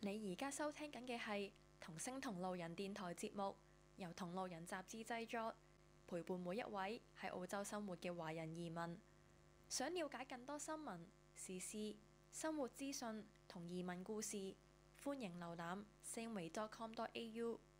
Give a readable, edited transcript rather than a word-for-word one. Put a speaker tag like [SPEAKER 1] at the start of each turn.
[SPEAKER 1] 你而家收聽緊嘅係同聲同路人電台節目，由同路人雜誌製作，陪伴每一位喺澳洲生活嘅華人移民。想了解更多新聞、時事、生活資訊同移民故事，歡迎瀏覽 sangway.com.au。